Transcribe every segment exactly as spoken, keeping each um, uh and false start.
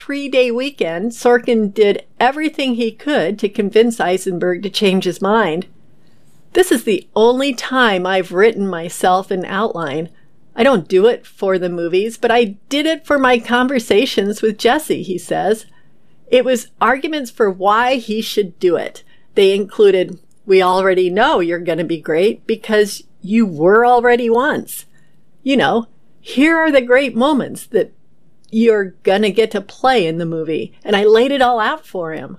three-day weekend, Sorkin did everything he could to convince Eisenberg to change his mind. This is the only time I've written myself an outline. I don't do it for the movies, but I did it for my conversations with Jesse, he says. It was arguments for why he should do it. They included, we already know you're going to be great because you were already once. You know, here are the great moments that you're going to get to play in the movie. And I laid it all out for him.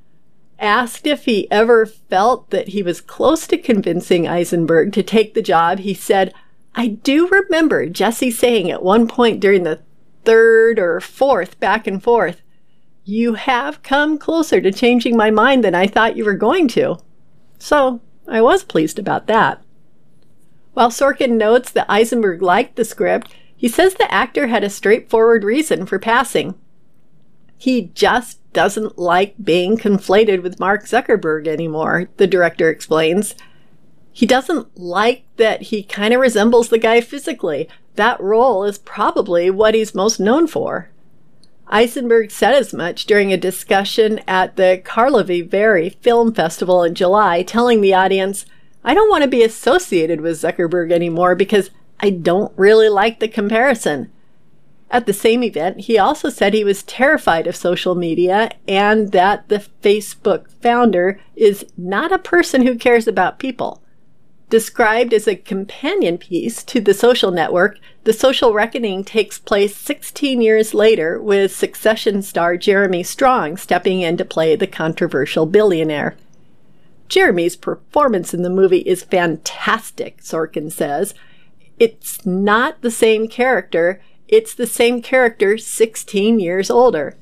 Asked if he ever felt that he was close to convincing Eisenberg to take the job, he said, I do remember Jesse saying at one point during the third or fourth back and forth, you have come closer to changing my mind than I thought you were going to. So I was pleased about that. While Sorkin notes that Eisenberg liked the script, he says the actor had a straightforward reason for passing. He just doesn't like being conflated with Mark Zuckerberg anymore, the director explains. He doesn't like that he kind of resembles the guy physically. That role is probably what he's most known for. Eisenberg said as much during a discussion at the Karlovy Vary Film Festival in July, telling the audience, I don't want to be associated with Zuckerberg anymore because I don't really like the comparison. At the same event, he also said he was terrified of social media and that the Facebook founder is not a person who cares about people. Described as a companion piece to The Social Network, The Social Reckoning takes place sixteen years later with Succession star Jeremy Strong stepping in to play the controversial billionaire. Jeremy's performance in the movie is fantastic, Sorkin says. It's not the same character. It's the same character sixteen years older.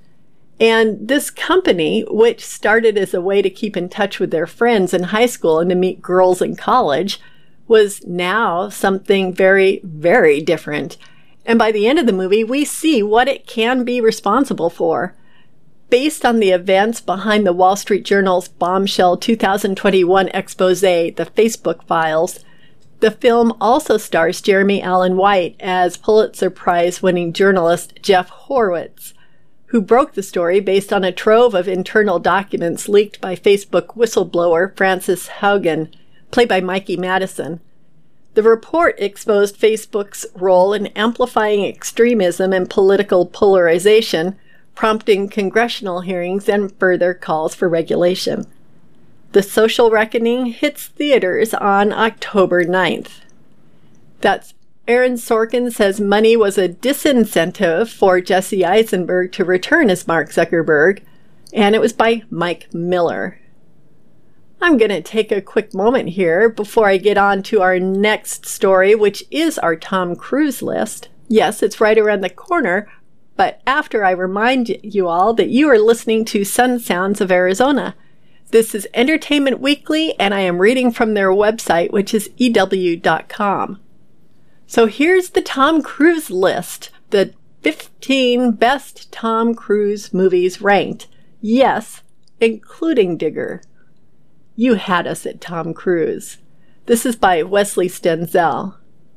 And this company, which started as a way to keep in touch with their friends in high school and to meet girls in college, was now something very, very different. And by the end of the movie, we see what it can be responsible for. Based on the events behind the Wall Street Journal's bombshell two thousand twenty-one expose, The Facebook Files, the film also stars Jeremy Allen White as Pulitzer Prize-winning journalist Jeff Horowitz, who broke the story based on a trove of internal documents leaked by Facebook whistleblower Frances Haugen, played by Mikey Madison. The report exposed Facebook's role in amplifying extremism and political polarization, prompting congressional hearings and further calls for regulation. The Social Reckoning hits theaters on October ninth. That's Aaron Sorkin says money was a disincentive for Jesse Eisenberg to return as Mark Zuckerberg, and it was by Mike Miller. I'm going to take a quick moment here before I get on to our next story, which is our Tom Cruise list. Yes, it's right around the corner, but after I remind you all that you are listening to Sun Sounds of Arizona. This is Entertainment Weekly, and I am reading from their website, which is E W dot com. So here's the Tom Cruise list, the fifteen best Tom Cruise movies ranked. Yes, including Digger. You had us at Tom Cruise. This is by Wesley Stenzel.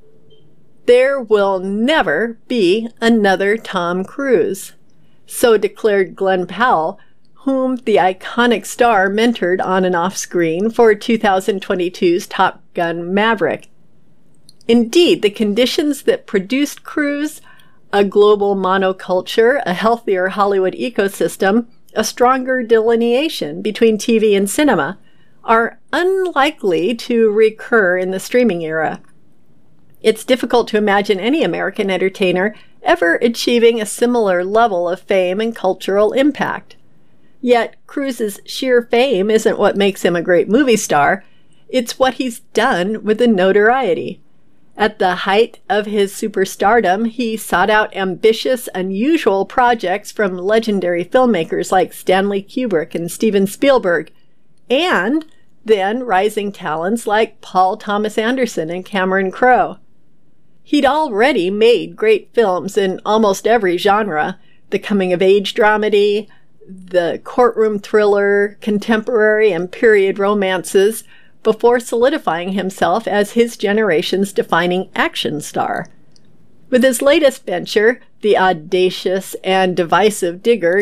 There will never be another Tom Cruise. So declared Glenn Powell, whom the iconic star mentored on and off screen for two thousand twenty-two's Top Gun Maverick. Indeed, the conditions that produced Cruise, a global monoculture, a healthier Hollywood ecosystem, a stronger delineation between T V and cinema, are unlikely to recur in the streaming era. It's difficult to imagine any American entertainer ever achieving a similar level of fame and cultural impact. Yet, Cruise's sheer fame isn't what makes him a great movie star. It's what he's done with the notoriety. At the height of his superstardom, he sought out ambitious, unusual projects from legendary filmmakers like Stanley Kubrick and Steven Spielberg, and then rising talents like Paul Thomas Anderson and Cameron Crowe. He'd already made great films in almost every genre, the coming-of-age dramedy, the courtroom thriller, contemporary and period romances, before solidifying himself as his generation's defining action star. With his latest venture, the audacious and divisive Digger